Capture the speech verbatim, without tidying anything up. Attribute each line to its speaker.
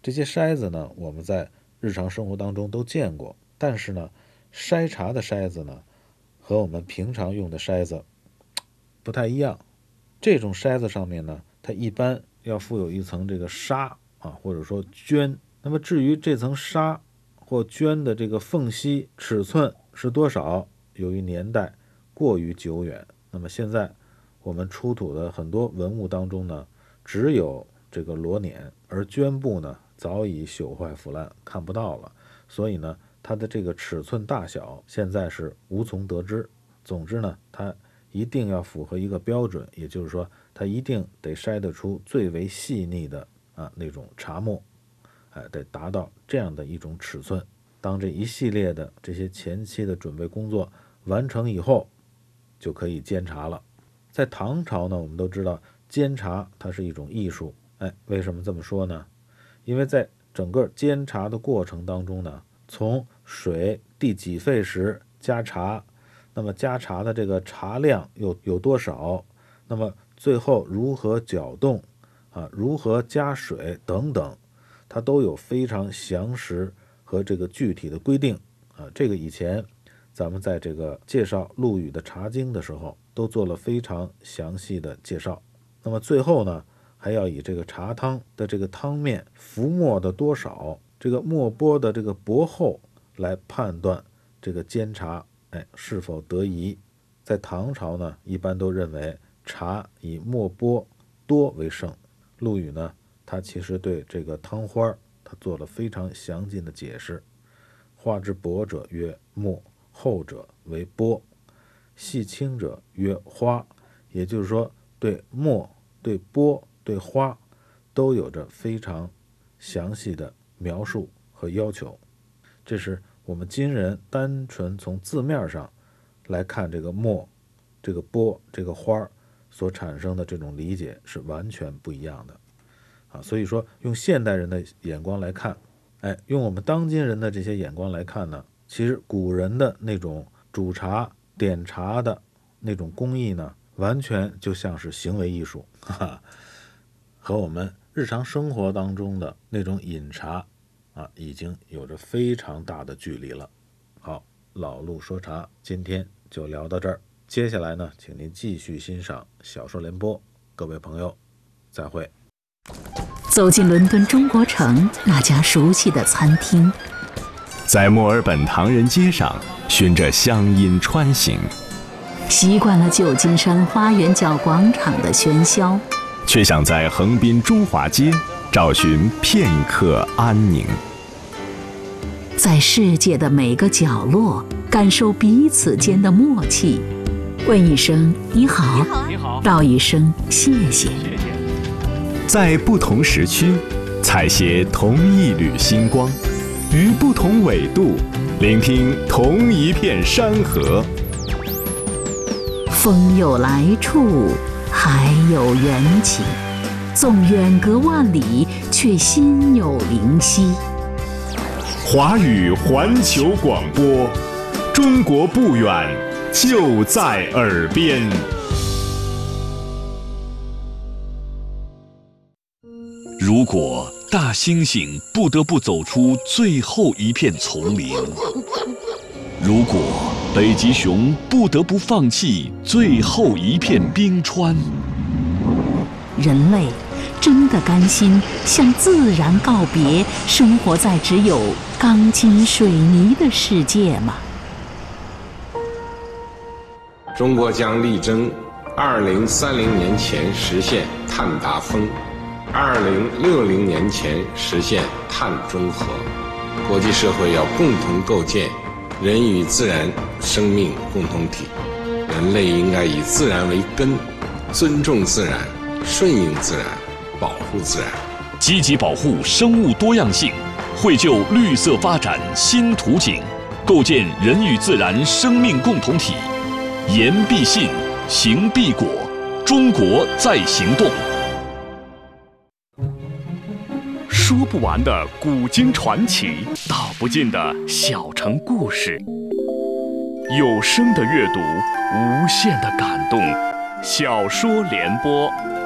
Speaker 1: 这些筛子呢，我们在日常生活当中都见过，但是呢，筛茶的筛子呢，和我们平常用的筛子不太一样。这种筛子上面呢，它一般要附有一层这个纱啊，或者说绢。那么至于这层纱或绢的这个缝隙尺寸是多少，由于年代过于久远，那么现在我们出土的很多文物当中呢，只有这个螺捻，而绢布呢早已朽坏腐烂，看不到了，所以呢它的这个尺寸大小现在是无从得知。总之呢，它一定要符合一个标准，也就是说它一定得筛得出最为细腻的啊那种茶沫，哎，得达到这样的一种尺寸。当这一系列的这些前期的准备工作完成以后，就可以煎茶了。在唐朝呢，我们都知道煎茶它是一种艺术。哎，为什么这么说呢？因为在整个煎茶的过程当中呢，从水第几沸时加茶，那么加茶的这个茶量又有多少，那么最后如何搅动啊，如何加水等等，它都有非常详实和这个具体的规定啊。这个以前咱们在这个介绍陆羽的茶经的时候都做了非常详细的介绍。那么最后呢，还要以这个茶汤的这个汤面浮沫的多少，这个沫钵的这个薄厚来判断这个煎茶哎是否得宜。在唐朝呢，一般都认为茶以沫钵多为胜。陆羽呢，他其实对这个汤花他做了非常详尽的解释。花之薄者曰沫，厚者为钵，细轻者曰花。也就是说，对沫、对钵、对花都有着非常详细的描述和要求。这是我们今人单纯从字面上来看这个沫、这个钵、这个花所产生的这种理解是完全不一样的啊。所以说用现代人的眼光来看，哎，用我们当今人的这些眼光来看呢，其实古人的那种煮茶点茶的那种工艺呢，完全就像是行为艺术，哈哈，和我们日常生活当中的那种饮茶啊，已经有着非常大的距离了。好，老陆说茶今天就聊到这儿，接下来呢，请您继续欣赏小说联播，各位朋友再会。
Speaker 2: 走进伦敦中国城那家熟悉的餐厅，
Speaker 3: 在墨尔本唐人街上循着乡音穿行，
Speaker 2: 习惯了旧金山花园角广场的喧嚣，
Speaker 3: 却想在横滨中华街找寻片刻安宁。
Speaker 2: 在世界的每个角落感受彼此间的默契，问一声你好，
Speaker 4: 你好，
Speaker 2: 道一声谢谢。
Speaker 4: 谢谢。
Speaker 3: 在不同时区采撷同一缕星光，于不同纬度聆听同一片山河。
Speaker 2: 风有来处，海有缘起，纵远隔万里，却心有灵犀。
Speaker 3: 华语环球广播，中国不远，就在耳边。
Speaker 5: 如果大猩猩不得不走出最后一片丛林，如果北极熊不得不放弃最后一片冰川，
Speaker 2: 人类真的甘心向自然告别，生活在只有钢筋水泥的世界吗？
Speaker 6: 中国将力争二零三零年前实现碳达峰，二零六零年前实现碳中和。国际社会要共同构建人与自然生命共同体，人类应该以自然为根，尊重自然，顺应自然，保护自然，
Speaker 5: 积极保护生物多样性，绘就绿色发展新图景，构建人与自然生命共同体。言必信，行必果，中国在行动。
Speaker 4: 说不完的古今传奇，道不尽的小城故事，有声的阅读，无限的感动。小说联播。